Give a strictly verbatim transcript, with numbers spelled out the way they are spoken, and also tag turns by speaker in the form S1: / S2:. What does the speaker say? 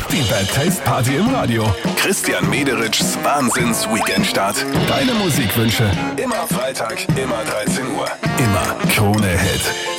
S1: Die Bad Taste Party im Radio. Christian Mederitschs Wahnsinns-Weekendstart. Deine Musikwünsche. Immer Freitag, immer dreizehn Uhr. Immer Krone Hit.